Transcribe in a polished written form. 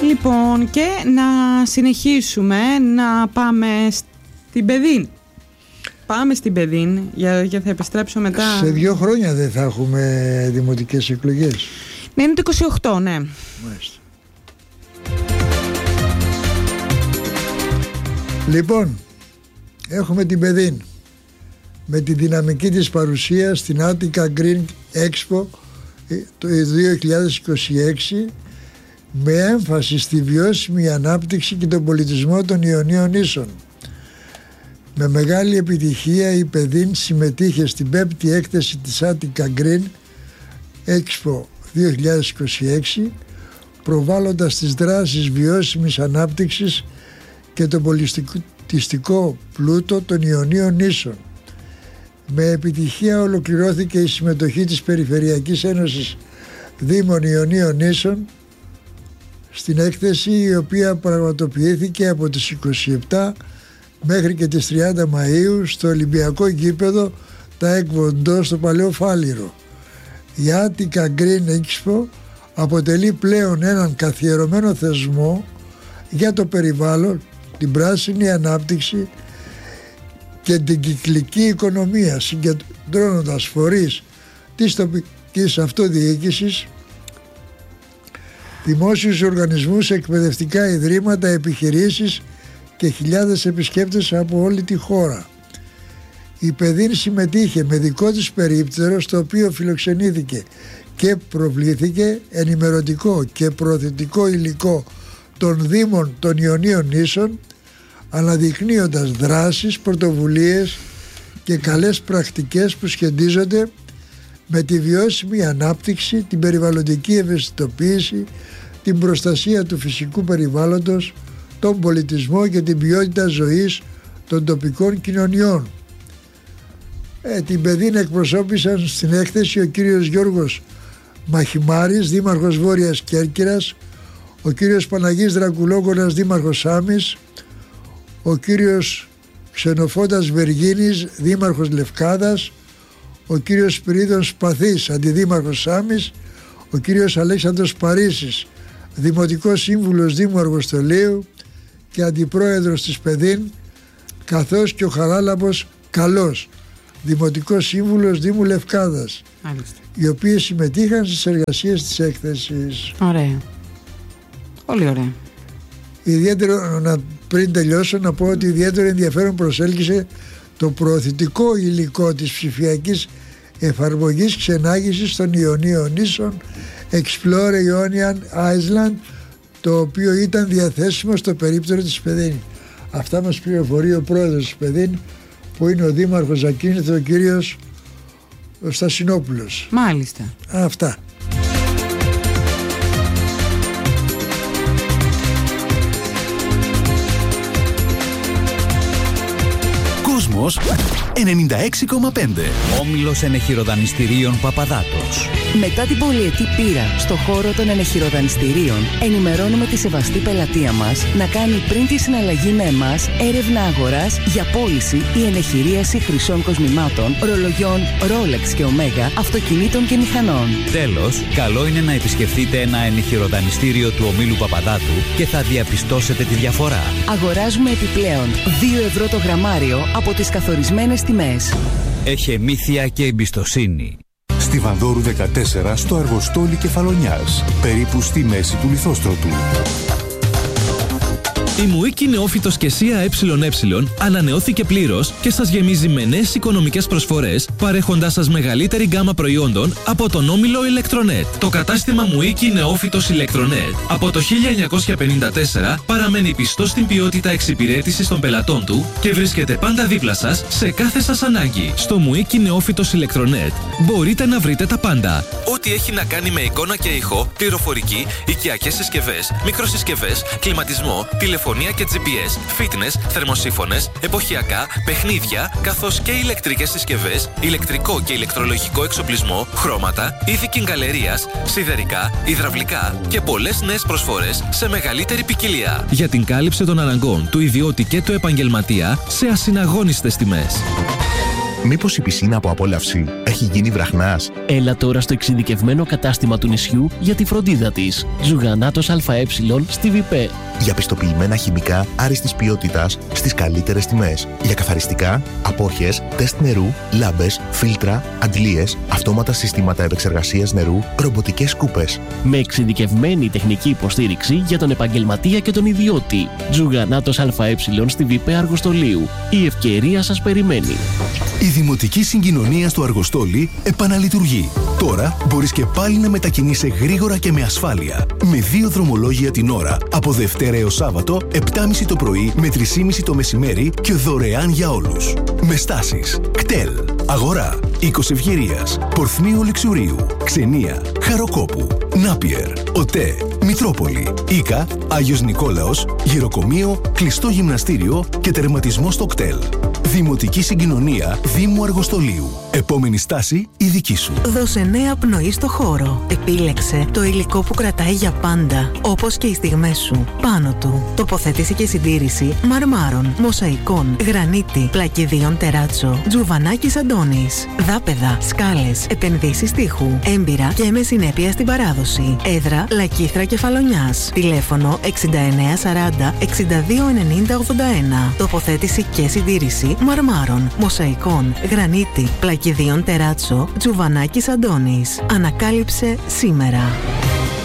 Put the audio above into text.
Λοιπόν, και να συνεχίσουμε να πάμε στην Παιδίν. Πάμε στην Παιδίν, για θα επιστρέψω μετά. Σε 2 χρόνια δεν θα έχουμε δημοτικές εκλογές? Ναι, είναι το 28, ναι. Μάλιστα. Λοιπόν, έχουμε την Παιδίν με τη δυναμική της παρουσία στην Attica Green Expo το 2026, με έμφαση στη βιώσιμη ανάπτυξη και τον πολιτισμό των Ιωνίων Νήσων. Με μεγάλη επιτυχία η Παιδίν συμμετείχε στην 5η έκθεση της Attica Green Expo 2026, προβάλλοντας τις δράσεις βιώσιμης ανάπτυξης και τον πολιτιστικό πλούτο των Ιωνίων Νήσων. Με επιτυχία ολοκληρώθηκε η συμμετοχή της Περιφερειακής Ένωσης Δήμων Ιωνίων Νήσων στην έκθεση, η οποία πραγματοποιήθηκε από τις 27 μέχρι και τις 30 Μαΐου στο Ολυμπιακό Γήπεδο τα Εκβοντό στο Παλαιό Φάληρο. Η Attica Green Expo αποτελεί πλέον έναν καθιερωμένο θεσμό για το περιβάλλον, την πράσινη ανάπτυξη και την κυκλική οικονομία, συγκεντρώνοντας φορείς της τοπικής αυτοδιοίκησης, δημόσιους οργανισμούς, εκπαιδευτικά ιδρύματα, επιχειρήσεις και χιλιάδες επισκέπτες από όλη τη χώρα. Η Παιδίν συμμετείχε με δικό της περίπτερο, στο οποίο φιλοξενήθηκε και προβλήθηκε ενημερωτικό και προωθητικό υλικό των Δήμων των Ιωνίων Νήσων, αναδεικνύοντας δράσεις, πρωτοβουλίες και καλές πρακτικές που σχετίζονται με τη βιώσιμη ανάπτυξη, την περιβαλλοντική ευαισθητοποίηση, την προστασία του φυσικού περιβάλλοντος, τον πολιτισμό και την ποιότητα ζωής των τοπικών κοινωνιών. Την Παιδίν εκπροσώπησαν στην έκθεση ο κύριος Γιώργος Μαχημάρης, δήμαρχος Βόρειας Κέρκυρας, ο κύριος Παναγής Δρακουλόκονας, δήμαρχος Σάμης, ο κύριος Ξενοφώντας Βεργίνης, δήμαρχος Λευκάδας, ο κύριος Σπυρίδων Σπαθής, αντιδήμαρχος Σάμης, ο κύριος Αλέξανδρος Παρίσης, δημοτικός σύμβουλος Δήμου Αργοστολίου και αντιπρόεδρος της Παιδίν, καθώς και ο Χαράλαμπος Καλός, δημοτικός σύμβουλος Δήμου Λευκάδας. Μάλιστα. Οι οποίοι συμμετείχαν στις εργασίες της έκθεσης. Ωραία. Πολύ ωραία. Ιδιαίτερο, πριν τελειώσω, να πω ότι ιδιαίτερο ενδιαφέρον προσέλκυσε το προωθητικό υλικό της ψηφιακής εφαρμογής ξενάγησης των Ιωνίων Νήσων Explore Ionian Island, το οποίο ήταν διαθέσιμο στο περίπτερο της Παιδίν. Αυτά μας πληροφορεί ο πρόεδρος της Παιδίν, που είναι ο δήμαρχος Ακίνηθο, ο κύριος Στασινόπουλος. Μάλιστα. Αυτά. Κόσμος 96,5. Όμιλος Ενεχειροδανιστηρίων Παπαδάτος. Μετά την πολυετή πείρα στο χώρο των ενεχειροδανιστηρίων, ενημερώνουμε τη σεβαστή πελατεία μας να κάνει πριν τη συναλλαγή με εμάς έρευνα αγοράς για πώληση ή ενεχειρίαση χρυσών κοσμημάτων, ρολογιών Rolex και Omega, αυτοκινήτων και μηχανών. Τέλος, καλό είναι να επισκεφτείτε ένα ενεχειροδανιστήριο του ομίλου Παπαδάτου και θα διαπιστώσετε τη διαφορά. Αγοράζουμε επιπλέον 2 ευρώ το γραμμάριο από τις καθορισμένες τιμές. Έχει μύθια και εμπιστοσύνη. Στη Βανδόρου 14, στο Αργοστόλι Κεφαλονιάς, περίπου στη μέση του Λιθόστρωτου. Η Μουίκη Νεόφυτος και ΣΥΑ ΕΕ ανανεώθηκε πλήρως και σας γεμίζει με νέες οικονομικές προσφορές, παρέχοντάς σας μεγαλύτερη γκάμα προϊόντων από τον όμιλο Ηλεκτρονέτ. Το κατάστημα Μουίκη Νεόφυτος Ηλεκτρονέτ από το 1954 παραμένει πιστό στην ποιότητα εξυπηρέτησης των πελατών του και βρίσκεται πάντα δίπλα σας σε κάθε σας ανάγκη. Στο Μουίκη Νεόφυτος Ηλεκτρονέτ μπορείτε να βρείτε τα πάντα. Ό,τι έχει να κάνει με εικόνα και ήχο, πληροφορική, οικιακές συσκευές, μικροσυσκευές, κλιματισμό, τηλεφωνία και GPS, fitness, θερμοσύφωνες, εποχιακά, παιχνίδια, καθώς και ηλεκτρικές συσκευές, ηλεκτρικό και ηλεκτρολογικό εξοπλισμό, χρώματα, είδη κιγκαλερίας, σιδερικά, υδραυλικά και πολλές νέες προσφορές σε μεγαλύτερη ποικιλία. Για την κάλυψη των αναγκών του ιδιώτη και του επαγγελματία σε ασυναγώνιστες τιμές. Μήπως η πισίνα από απόλαυση έχει γίνει βραχνάς? Έλα τώρα στο εξειδικευμένο κατάστημα του νησιού για τη φροντίδα της. Ζουγανάτος ΑΕ στη ΒΙΠΕ. Για πιστοποιημένα χημικά άριστης ποιότητας στις καλύτερες τιμές. Για καθαριστικά, απόχες, τεστ νερού, λάμπες, φίλτρα, αντλίες, αυτόματα συστήματα επεξεργασίας νερού, ρομποτικές σκούπες. Με εξειδικευμένη τεχνική υποστήριξη για τον επαγγελματία και τον ιδιώτη. Ζουγανάτος ΑΕ στη ΒΙΠΕ Αργοστολίου. Η ευκαιρία σας περιμένει. Η Δημοτική Συγκοινωνία στο Αργοστόλι επαναλειτουργεί. Τώρα μπορείς και πάλι να μετακινείσαι γρήγορα και με ασφάλεια. Με 2 δρομολόγια την ώρα από Δευτέρα έως Σάββατο, 7.30 το πρωί με 3.30 το μεσημέρι και δωρεάν για όλους. Με στάσεις κτέλ, Αγορά, Οίκος Ευγυρίας, Πορθμίου Λιξουρίου, Ξενία, Χαροκόπου, Νάπιερ, ΟΤΕ, Μητρόπολη, Ίκα, Άγιος Νικόλαος, Γυροκομείο, κλειστό γυμναστήριο και τερματισμό στο κτέλ. Δημοτική Συγκοινωνία Δήμου Αργοστολίου. Επόμενη στάση η δική σου. Δώσε νέα πνοή στο χώρο. Επίλεξε το υλικό που κρατάει για πάντα, όπως και οι στιγμές σου. Πάνω του, τοποθέτηση και συντήρηση μαρμάρων, μοσαϊκών, γρανίτη, πλακιδίων τεράτσο, Τζουβανάκης Αντώνης. Δάπεδα, σκάλες, επενδύσεις τείχου, έμπειρα και με συνέπεια στην παράδοση. Έδρα Λακήθρα Κεφαλονιάς. Τηλέφωνο 6940 6290 81. Τοποθέτηση και συντήρηση μαρμάρων, μοσαϊκών, γρανίτη, πλακιδίων τεράτσο, Τζουβανάκης Αντώνης. Ανακάλυψε σήμερα.